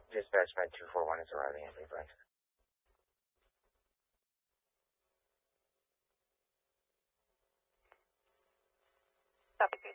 Dispatch Med 241 is arriving at Levi. Copy 3